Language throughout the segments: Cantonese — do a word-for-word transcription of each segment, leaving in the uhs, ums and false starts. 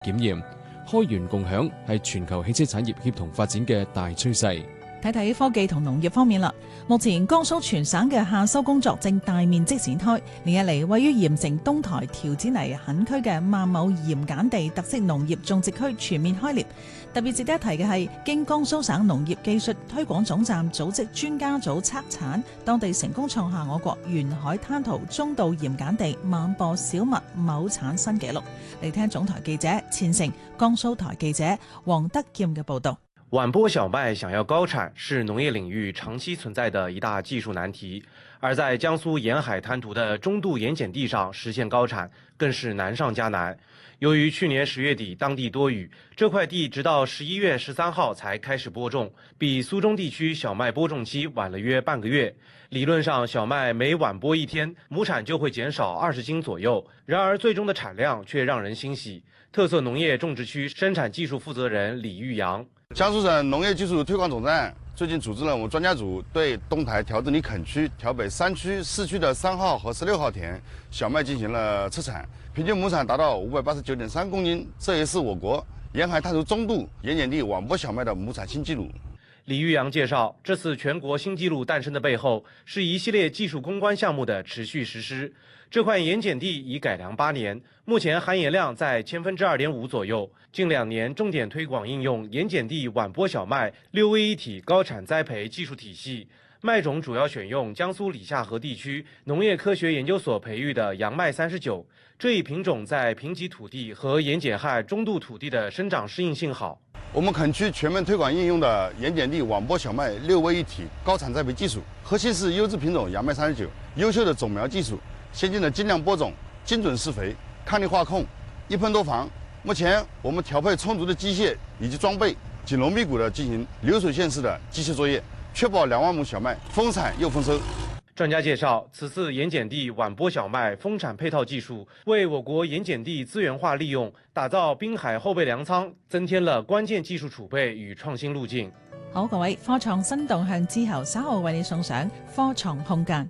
檢驗。開源共享係全球汽車產業協同發展嘅大趨勢。 睇睇科技同農業方面啦，目前江蘇全省嘅夏收工作正大面積展開。連日嚟，位於鹽城東台條子泥墾區嘅萬畝鹽鹼地特色農業種植區全面開獵。特別值得一提嘅係，經江蘇省農業技術推廣總站組織專家組測產，當地成功創下我國沿海灘塗中度鹽鹼地萬畝小麥畝產新紀錄。嚟聽總台記者錢成、江蘇台記者黃德劍嘅報導。 晚播小麥想要高產是農業領域長期存在的一大技術難題，而在江蘇沿海灘塗的中度鹽鹼地上實現高產更是難上加難。由於去年十月底當地多雨，這塊地直到十一月十三號才開始播種，比蘇中地區小麥播種期晚了約半個月。理論上小麥每晚播一天，畝產就會減少二十斤左右，然而最終的產量卻讓人欣喜。特色農業種植區生產技術負責人李玉陽。 江蘇省農業技術推廣總站最近組織了我們專家組對東台條子泥墾區、條北三區、四區的三號和十六號田小麥進行了測產，平均畝產達到五百八十九點三公斤，這也是我國沿海灘塗中度鹽鹼地晚播小麥的畝產新紀錄。 李玉陽介紹，這次全國新紀錄誕生的背後，是一系列技術攻關項目的持續實施。這塊鹽鹼地已改良八年，目前含鹽量在千分之二點五左右。近兩年重點推廣應用鹽鹼地晚播小麥六位一體高產栽培技術體系，麥種主要選用江蘇理下河地區農業科學研究所培育的洋麥三十九，這一品種在貧瘠土地和鹽鹼害中度土地的生長適應性好。 我們墾區全面推廣應用的鹽鹼地晚播小麥六位一體高產栽培技術，核心是優質品種洋麥三十九，優秀的種苗技術，先進的精量播種、精準施肥、抗力化控、一噴多防。目前我們調配充足的機械以及裝備，緊鑼密鼓地進行流水線式的機械作業，確保兩萬畝小麥豐產又豐收。 專家介紹，此次鹽鹼地晚播小麥豐產配套技術，為我國鹽鹼地資源化利用、打造濱海後備糧倉，增添了關鍵技術儲備與創新路徑。 好，各位，科創新動向之後，稍後為你送上科創空間。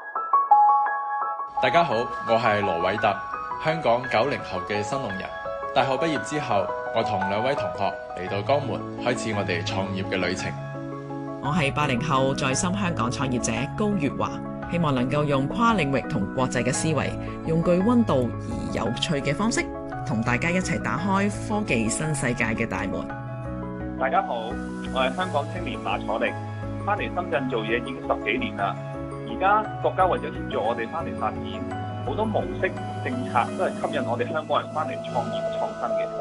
大家好，我係羅偉特，香港九零後嘅新農人。大學畢業之後，我同兩位同學嚟到江門，開始我哋創業嘅旅程。 我係八零後在深香港創業者高月華，希望能夠用跨領域同國際嘅思維，用具溫度而有趣嘅方式，同大家一齊打開科技新世界嘅大門。 大家好，我係香港青年馬楚力，翻嚟深圳做嘢已經十幾年啦。而家國家為咗協助我哋翻嚟發展，好多模式政策都係吸引我哋香港人翻嚟創業創新嘅。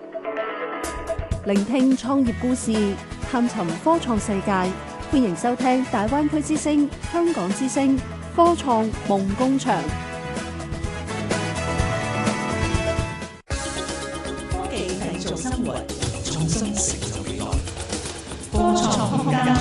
聆聽創業故事，探尋科創世界，歡迎收聽大灣區之聲、香港之聲科創夢工場。 科技製造生活，創新成就未來。科創空間。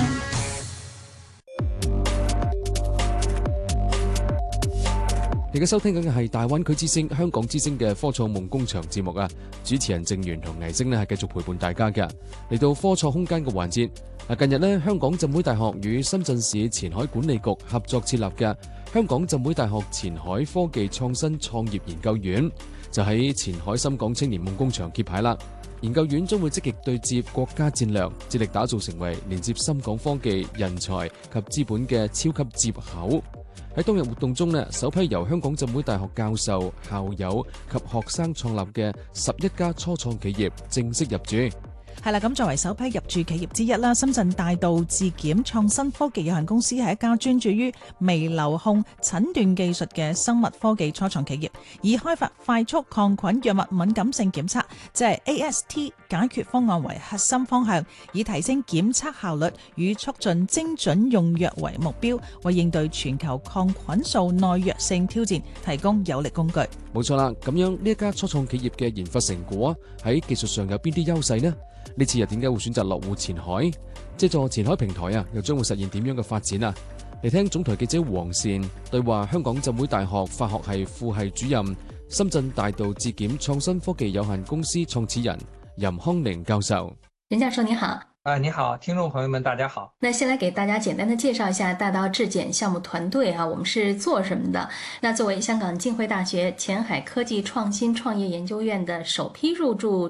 而家收聽緊嘅係大灣區之聲、香港之聲嘅科創夢工場節目啊！主持人鄭源同倪星呢係繼續陪伴大家嘅。嚟到科創空間嘅環節。嗱，近日呢，香港浸會大學與深圳市前海管理局合作設立嘅香港浸會大學前海科技創新創業研究院，就喺前海深港青年夢工場揭牌啦。研究院將會積極對接國家戰略，致力打造成為連接深港科技人才及資本嘅超級接口。喺當日活動中呢，首批由香港浸會大學教授、校友及學生創立嘅十一家初創企業正式入駐。 係啦，咁作為首批入駐企業之一啦，深圳大道至檢創新科技有限公司係一家專注於微流控診斷技術嘅生物科技初創企業，以開發快速抗菌藥物敏感性檢測，即係 A S T 解決方案為核心方向，以提升檢測效率與促進精準用藥為目標，為應對全球抗菌素耐藥性挑戰提供有力工具。 冇錯啦，咁樣呢一家初創企業嘅研發成果喺技術上有邊啲優勢呢？呢次又點解會選擇落戶前海？借助前海平台啊，又將會實現點樣嘅發展啊？嚟聽總台記者黃善對話香港浸會大學化學系副系主任、深圳大道至檢創新科技有限公司創始人任康寧教授。 任教授你好。 啊，你好，听众朋友们，大家好。 那先来给大家简单的介绍一下大刀质检项目团队哈、啊，我们是做什么的？那作为香港浸会大学前海科技创新创业研究院的首批入驻